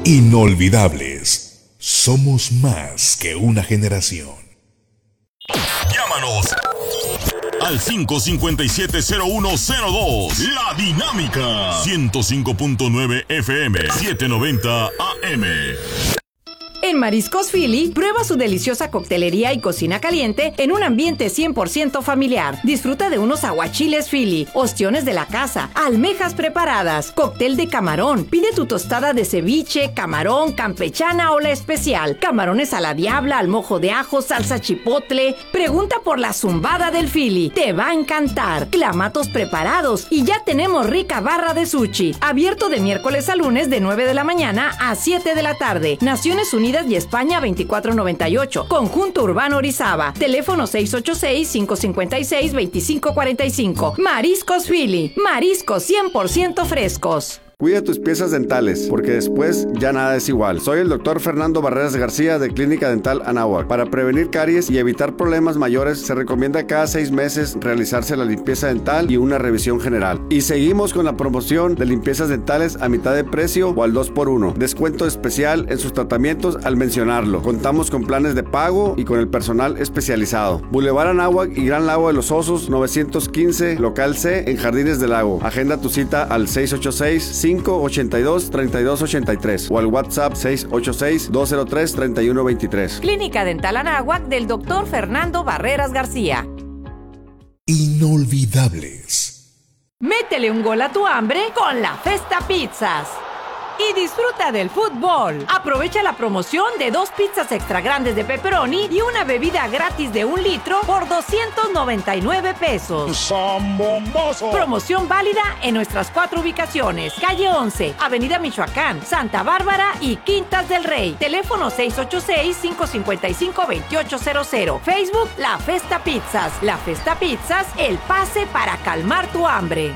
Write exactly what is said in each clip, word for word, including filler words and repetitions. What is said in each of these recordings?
Inolvidables. Somos más que una generación. Llámanos al cinco cinco siete cero uno cero dos. La Dinámica. ciento cinco punto nueve F M. setecientos noventa A M. En Mariscos Philly, prueba su deliciosa coctelería y cocina caliente en un ambiente cien por ciento familiar. Disfruta de unos aguachiles Philly, ostiones de la casa, almejas preparadas, cóctel de camarón. Pide tu tostada de ceviche, camarón, campechana o la especial. Camarones a la diabla, al mojo de ajo, salsa chipotle. Pregunta por la zumbada del Philly. Te va a encantar. Clamatos preparados y ya tenemos rica barra de sushi. Abierto de miércoles a lunes de nueve de la mañana a siete de la tarde. Naciones Unidas y España veinticuatro noventa y ocho. Conjunto Urbano Orizaba. Teléfono seis ocho seis, cinco cinco seis, dos cinco cuatro cinco. Mariscos Philly. Mariscos cien por ciento frescos. Cuida tus piezas dentales, porque después ya nada es igual. Soy el doctor Fernando Barreras García de Clínica Dental Anáhuac. Para prevenir caries y evitar problemas mayores, se recomienda cada seis meses realizarse la limpieza dental y una revisión general. Y seguimos con la promoción de limpiezas dentales a mitad de precio o al dos por uno. Descuento especial en sus tratamientos al mencionarlo. Contamos con planes de pago y con el personal especializado. Boulevard Anáhuac y Gran Lago de los Osos, novecientos quince, local C, en Jardines del Lago. Agenda tu cita al seis ocho seis, cinco ocho dos, tres dos ocho tres o al WhatsApp seis ocho seis, dos cero tres, tres uno dos tres. Clínica Dental Anáhuac del doctor Fernando Barreras García. Inolvidables. Métele un gol a tu hambre con la Festa Pizzas. Y disfruta del fútbol. Aprovecha la promoción de dos pizzas extra grandes de pepperoni y una bebida gratis de un litro por doscientos noventa y nueve pesos. ¡Zambomboso! Promoción válida en nuestras cuatro ubicaciones. Calle once, Avenida Michoacán, Santa Bárbara y Quintas del Rey. Teléfono seis ocho seis, cinco cinco cinco, dos ocho cero cero. Facebook La Festa Pizzas. La Festa Pizzas, el pase para calmar tu hambre.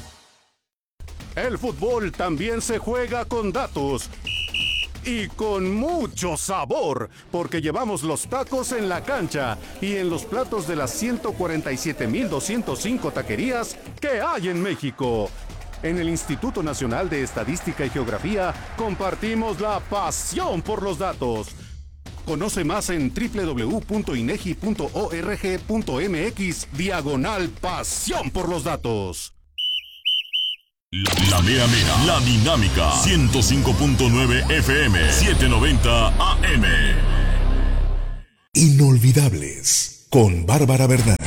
El fútbol también se juega con datos y con mucho sabor, porque llevamos los tacos en la cancha y en los platos de las ciento cuarenta y siete mil doscientos cinco taquerías que hay en México. En el Instituto Nacional de Estadística y Geografía compartimos la pasión por los datos. Conoce más en doble u doble u doble u punto inegi punto org punto mx diagonal pasión por los datos. La, la mera mera, la Dinámica, ciento cinco punto nueve F M, setecientos noventa A M. Inolvidables, con Bárbara Bernal.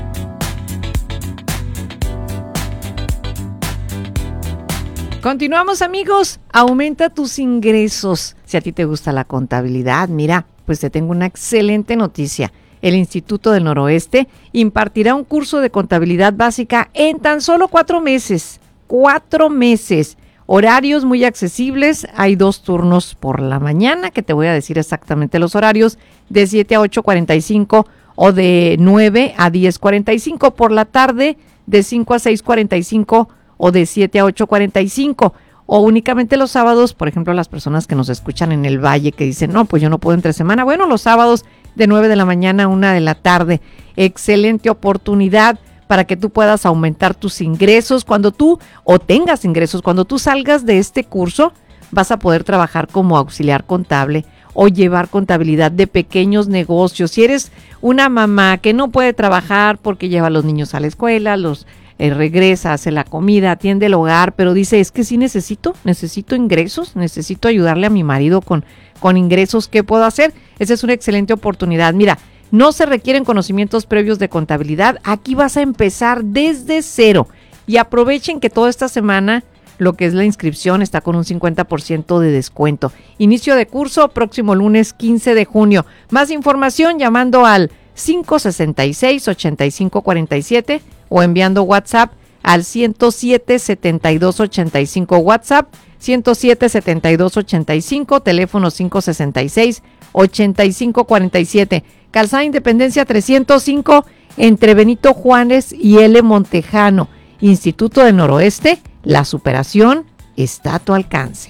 Continuamos, amigos. Aumenta tus ingresos. Si a ti te gusta la contabilidad, mira, pues te tengo una excelente noticia. El Instituto del Noroeste impartirá un curso de contabilidad básica en tan solo cuatro meses. Cuatro meses, horarios muy accesibles, hay dos turnos por la mañana, que te voy a decir exactamente los horarios, de siete a ocho cuarenta y cinco o de nueve a diez cuarenta y cinco, por la tarde de cinco a seis cuarenta y cinco o de siete a ocho cuarenta y cinco, o únicamente los sábados, por ejemplo, las personas que nos escuchan en el Valle que dicen, no, pues yo no puedo entre semana, bueno, los sábados de nueve de la mañana a una de la tarde, excelente oportunidad para que tú puedas aumentar tus ingresos. Cuando tú, o tengas ingresos, cuando tú salgas de este curso, vas a poder trabajar como auxiliar contable o llevar contabilidad de pequeños negocios. Si eres una mamá que no puede trabajar porque lleva a los niños a la escuela, los eh, regresa, hace la comida, atiende el hogar, pero dice, es que sí necesito, necesito ingresos, necesito ayudarle a mi marido con, con ingresos, ¿qué puedo hacer? Esa es una excelente oportunidad. Mira, no se requieren conocimientos previos de contabilidad. Aquí vas a empezar desde cero. Y aprovechen que toda esta semana lo que es la inscripción está con un cincuenta por ciento de descuento. Inicio de curso próximo lunes quince de junio. Más información llamando al cinco seis seis, ocho cinco cuatro siete o enviando WhatsApp al ciento siete, setenta y dos ochenta y cinco. WhatsApp ciento siete, setenta y dos ochenta y cinco, teléfono cinco seis seis, ocho cinco cuatro siete. Calzada Independencia trescientos cinco, entre Benito Juárez y L. Montejano. Instituto del Noroeste, la superación está a tu alcance.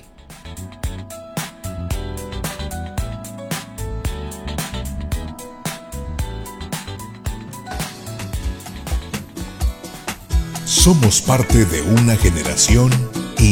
Somos parte de una generación